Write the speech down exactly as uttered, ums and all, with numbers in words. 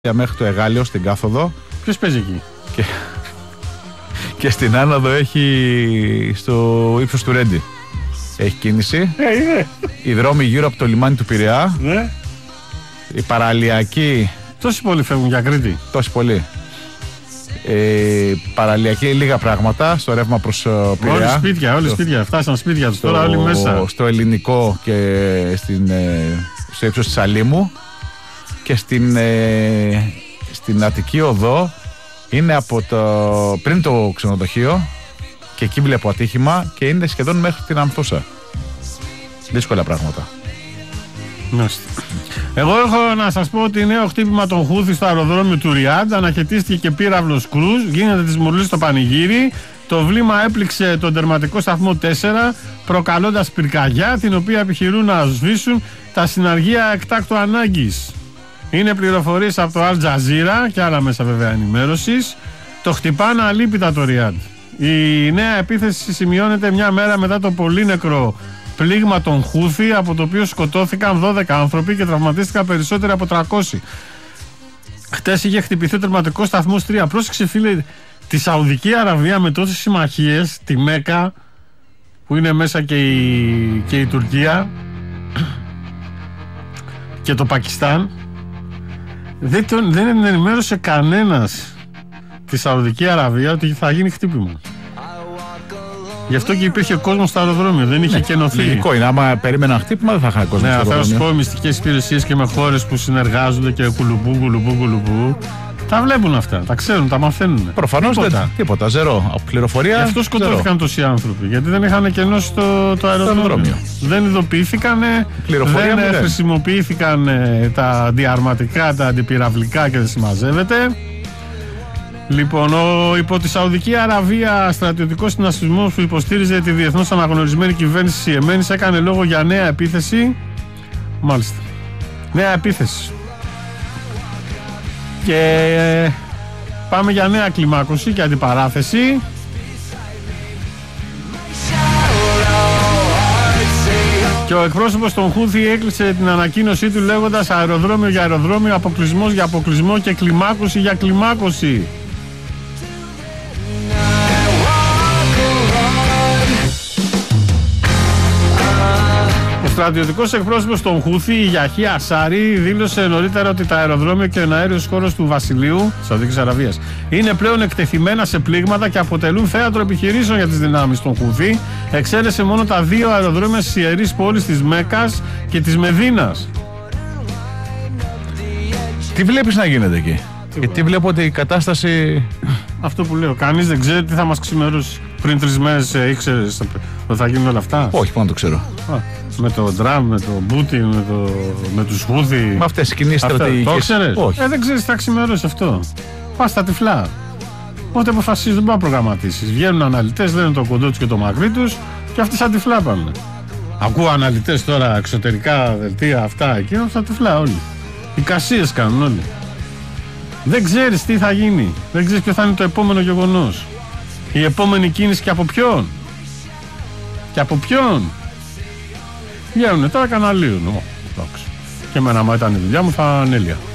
μέχρι το Εγάλεο στην κάθοδο. Ποιος παίζει εκεί? Και, και στην άνοδο έχει στο ύψος του Ρέντι. Έχει κίνηση. Ε, ε. Οι δρόμοι γύρω από το λιμάνι του Πειραιά. Ναι. Οι παραλιακοί. Τόσοι πολλοί φεύγουν για Κρήτη. Τόσοι πολλοί. Ε, παραλιακοί λίγα πράγματα στο ρεύμα προς uh, Πειραιά. Όλοι σπίτια, όλοι σπίτια. Φτάσαν σπίτια τους τώρα όλοι μέσα. Στο ελληνικό και στην, ε, στο ύψος της Αλήμου. Και στην, ε, στην Αττική Οδό είναι από το, πριν το ξενοδοχείο και εκεί βλέπω ατύχημα και είναι σχεδόν μέχρι την Ανθούσα. Δύσκολα πράγματα. Μάλιστα. Εγώ έχω να σας πω ότι νέο χτύπημα των Χούθη στο αεροδρόμιο του Ριάντ. Αναχαιτίστηκε και πύραυλος Κρούζ. Γίνεται της Μουρλής στο πανηγύρι. Το βλήμα έπληξε τον τερματικό σταθμό τέσσερα, προκαλώντας πυρκαγιά, την οποία επιχειρούν να σβήσουν τα συναργεία εκτάκτου ανάγκης. Είναι πληροφορίες από το Al Jazeera και άλλα μέσα βέβαια ενημέρωσης. Το χτυπάνε αλίπητα το Ριάντ. Η νέα επίθεση σημειώνεται μια μέρα μετά το πολύ νεκρό πλήγμα των Χούθη, από το οποίο σκοτώθηκαν δώδεκα άνθρωποι και τραυματίστηκαν περισσότεροι από τριακόσιοι. Χτες είχε χτυπηθεί ο τερματικός σταθμός τρία. Πρόσεξε φίλε, τη Σαουδική Αραβία με τόσες συμμαχίες, τη Μέκα που είναι μέσα και η, και η Τουρκία και το Πακιστάν, δεν, τον, δεν ενημέρωσε κανένας τη Σαουδική Αραβία ότι θα γίνει χτύπημα. Γι' αυτό και υπήρχε κόσμο στο αεροδρόμιο, δεν είχε ναι, κενωθεί. Λογικό είναι, άμα περίμεναν χτύπημα δεν θα είχαν κόσμο. Ναι, στο θα σου πω, μυστικές υπηρεσίες και με χώρες που συνεργάζονται και κουλουμπού, κουλουμπού, κουλουμπού. Τα βλέπουν αυτά, τα ξέρουν, τα μαθαίνουν. Προφανώς δεν. Τίποτα, ζερό. Από πληροφορία. Γι' αυτό σκοτώθηκαν τόσοι άνθρωποι. Γιατί δεν είχαν κενώσει το, το αεροδρόμιο. αεροδρόμιο. Δεν ειδοποιήθηκαν, δεν μηδέν. χρησιμοποιήθηκαν τα αντιαρματικά, τα αντιπυραυλικά και δεν συμμαζεύεται. Λοιπόν, ο υπό τη Σαουδική Αραβία στρατιωτικός συνασπισμός που υποστήριζε τη διεθνώς αναγνωρισμένη κυβέρνηση της Ιεμένης έκανε λόγο για νέα επίθεση. Μάλιστα. Νέα επίθεση. Και ε, πάμε για νέα κλιμάκωση και αντιπαράθεση. Και ο εκπρόσωπος των Χούθη έκλεισε την ανακοίνωσή του λέγοντας αεροδρόμιο για αεροδρόμιο, αποκλεισμός για αποκλεισμό και κλιμάκωση για κλιμάκωση. Ο στρατιωτικός εκπρόσωπος των Χούθη, η Γιαχή Ασάρι, δήλωσε νωρίτερα ότι τα αεροδρόμια και ο εναέριος χώρος του Βασιλείου της Σαουδικής Αραβίας είναι πλέον εκτεθειμένα σε πλήγματα και αποτελούν θέατρο επιχειρήσεων για τις δυνάμεις των Χούθη. Εξαίρεσε μόνο τα δύο αεροδρόμια στις ιερείς πόλεις της Μέκας και της Μεδίνας. Τι βλέπεις να γίνεται εκεί? Γιατί βλέπω ότι η κατάσταση... Αυτό που λέω, κανείς δεν ξέρει τι θα μας ξημερώσει. Πριν τρεις μέρες ε, ήξερες ότι θα γίνουν όλα αυτά. Όχι, πάνω το ξέρω. Α, με το Τραμπ, με το Πούτιν, με, το, με τους Χούθη. Με αυτές τις κοινές στρατηγικές. Το ξέρεις? Όχι. Ε, δεν ξέρεις τι θα ξημερώσει αυτό. Πας στα τυφλά. Ό,τι αποφασίζεις δεν μπορεί να προγραμματίσεις. Βγαίνουν αναλυτές, λένε το κοντό τους και το μακρύ τους και αυτοί σαν τυφλά πάνε. Ακούω αναλυτές τώρα, εξωτερικά δελτία, αυτά εκεί, σαν τυφλά όλοι. Οι κασίες κάνουν όλοι. Δεν ξέρεις τι θα γίνει. Δεν ξέρεις ποιο θα είναι το επόμενο γεγονός. Η επόμενη κίνηση και από ποιον. Και από ποιον. Βγαίνουνε τώρα καναλίουν. Και εμένα, άμα ήταν η δουλειά μου, θα ανέλυα.